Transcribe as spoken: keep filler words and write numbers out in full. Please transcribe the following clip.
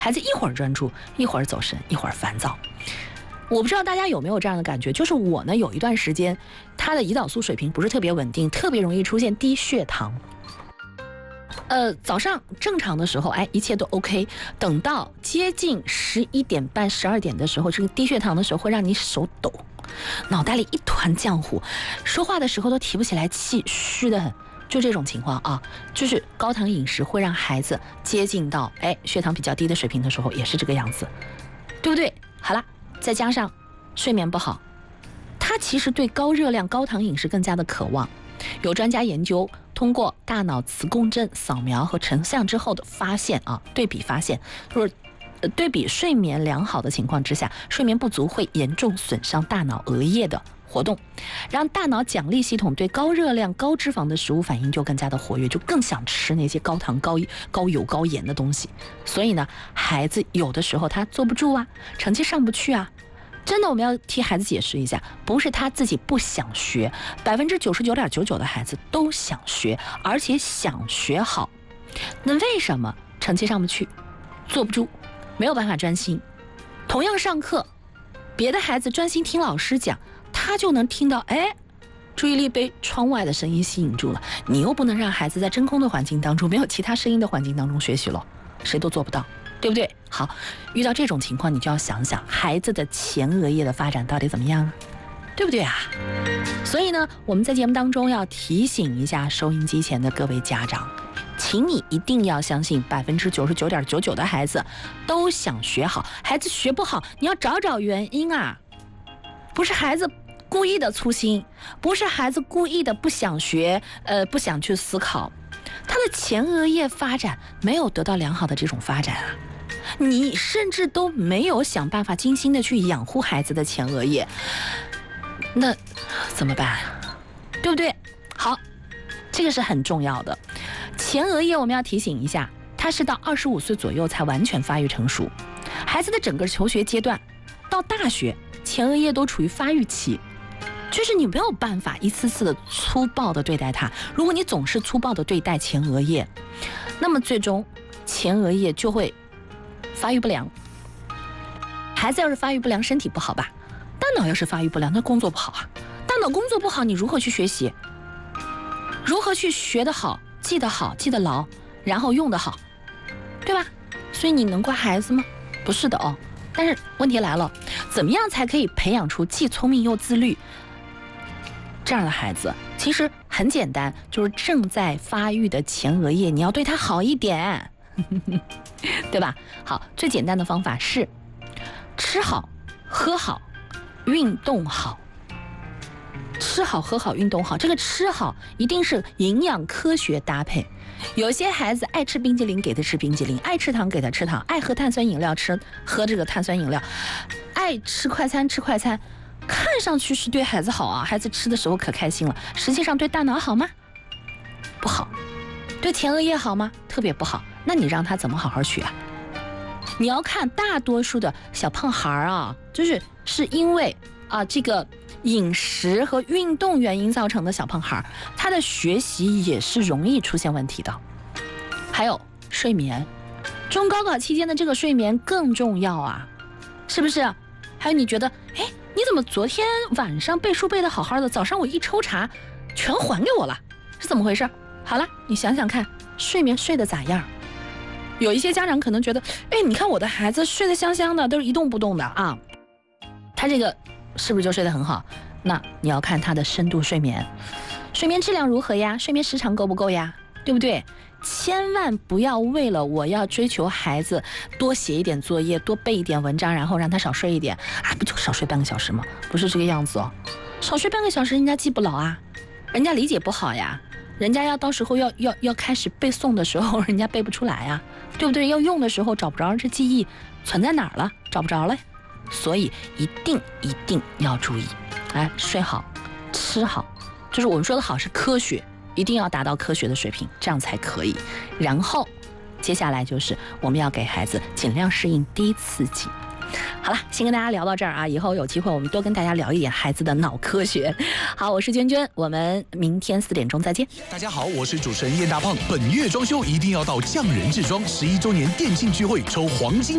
孩子一会儿专注，一会儿走神，一会儿烦躁。我不知道大家有没有这样的感觉，就是我呢有一段时间，他的胰岛素水平不是特别稳定，特别容易出现低血糖。呃，早上正常的时候，哎，一切都 OK。等到接近十一点半、十二点的时候，这个低血糖的时候会让你手抖，脑袋里一团浆糊，说话的时候都提不起来气，虚得很。就这种情况啊，就是高糖饮食会让孩子接近到哎血糖比较低的水平的时候，也是这个样子，对不对？好了，再加上睡眠不好，他其实对高热量、高糖饮食更加的渴望。有专家研究，通过大脑磁共振扫描和成像之后的发现啊，对比发现，就是对比睡眠良好的情况之下，睡眠不足会严重损伤大脑额叶的活动，让大脑奖励系统对高热量、高脂肪的食物反应就更加的活跃，就更想吃那些高糖、高高油、高盐的东西。所以呢，孩子有的时候他坐不住啊，成绩上不去啊。真的，我们要替孩子解释一下，不是他自己不想学，百分之九十九点九九的孩子都想学，而且想学好。那为什么成绩上不去，坐不住，没有办法专心？同样上课，别的孩子专心听老师讲，他就能听到，哎，注意力被窗外的声音吸引住了。你又不能让孩子在真空的环境当中，没有其他声音的环境当中学习了，谁都做不到，对不对？好，遇到这种情况，你就要想想孩子的前额叶的发展到底怎么样，对不对啊？所以呢，我们在节目当中要提醒一下收音机前的各位家长，请你一定要相信百分之九十九点九九的孩子都想学好，孩子学不好，你要找找原因啊，不是孩子故意的粗心，不是孩子故意的不想学，呃，不想去思考，他的前额叶发展没有得到良好的这种发展啊。你甚至都没有想办法精心的去养护孩子的前额叶，那怎么办？对不对？好，这个是很重要的。前额叶我们要提醒一下，它是到二十五岁左右才完全发育成熟。孩子的整个求学阶段到大学，前额叶都处于发育期，就是你没有办法一次次的粗暴的对待它。如果你总是粗暴的对待前额叶，那么最终前额叶就会发育不良。孩子要是发育不良，身体不好吧，大脑要是发育不良，那工作不好啊。大脑工作不好，你如何去学习？如何去学得好、记得好、记得牢，然后用得好，对吧？所以你能怪孩子吗？不是的哦。但是问题来了，怎么样才可以培养出既聪明又自律这样的孩子？其实很简单，就是正在发育的前额叶，你要对他好一点。对吧？好，最简单的方法是吃好、喝好、运动好。吃好、喝好、运动好，这个吃好一定是营养科学搭配。有些孩子爱吃冰激凌，给他吃冰激凌；爱吃糖，给他吃糖；爱喝碳酸饮料，吃喝这个碳酸饮料；爱吃快餐，吃快餐。看上去是对孩子好啊，孩子吃的时候可开心了，实际上对大脑好吗？不好。对前额叶好吗？特别不好。那你让他怎么好好学啊？你要看大多数的小胖孩啊，就是是因为啊这个饮食和运动原因造成的小胖孩，他的学习也是容易出现问题的。还有睡眠，中高考期间的这个睡眠更重要啊，是不是？还有你觉得，哎，你怎么昨天晚上背书背得好好的，早上我一抽查，全还给我了，是怎么回事？好了，你想想看，睡眠睡得咋样？有一些家长可能觉得，哎，你看我的孩子睡得香香的，都是一动不动的啊，他这个是不是就睡得很好？那你要看他的深度睡眠，睡眠质量如何呀？睡眠时长够不够呀？对不对？千万不要为了我要追求孩子多写一点作业，多背一点文章，然后让他少睡一点啊，不就少睡半个小时吗？不是这个样子哦，少睡半个小时人家记不牢啊，人家理解不好呀。人家要到时候要要要开始背诵的时候，人家背不出来啊，对不对？要用的时候找不着，这记忆存在哪儿了？找不着了，所以一定一定要注意，哎，睡好，吃好，就是我们说的好是科学，一定要达到科学的水平，这样才可以。然后，接下来就是我们要给孩子尽量适应低刺激。好了，先跟大家聊到这儿啊，以后有机会我们多跟大家聊一点孩子的脑科学。好，我是娟娟，我们明天四点钟再见。 大家好，我是主持人燕大胖。本月装修一定要到匠人制装十一周年店庆聚会抽黄金。